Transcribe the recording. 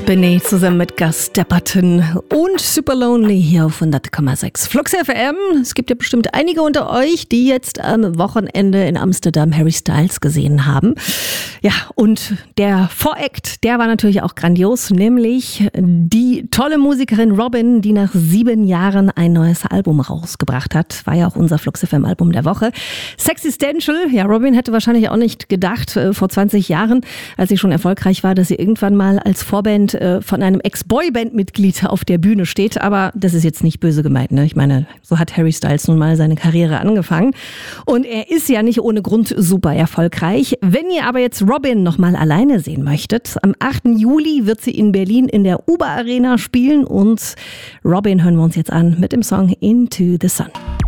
Benny zusammen mit Gus Dapperton und Super Lonely hier auf 100,6 Flux FM. Es gibt ja bestimmt einige unter euch, die jetzt am Wochenende in Amsterdam Harry Styles gesehen haben. Ja, und der Voract, der war natürlich auch grandios, nämlich die tolle Musikerin Robyn, die nach 7 Jahren ein neues Album rausgebracht hat. War ja auch unser Flux FM Album der Woche. Sexistential, ja, Robyn hätte wahrscheinlich auch nicht gedacht, vor 20 Jahren, als sie schon erfolgreich war, dass sie irgendwann mal als Vorband von einem Ex-Boyband-Mitglied auf der Bühne steht. Aber das ist jetzt nicht böse gemeint, ne? Ich meine, so hat Harry Styles nun mal seine Karriere angefangen. Und er ist ja nicht ohne Grund super erfolgreich. Wenn ihr aber jetzt Robyn noch mal alleine sehen möchtet, am 8. Juli wird sie in Berlin in der Uber Arena spielen. Und Robyn hören wir uns jetzt an mit dem Song Into the Sun.